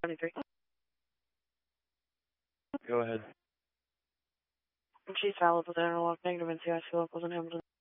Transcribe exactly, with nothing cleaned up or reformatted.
twenty-three. Go ahead. Chief Valid with Interlock, negative N C I C locals in Hamilton.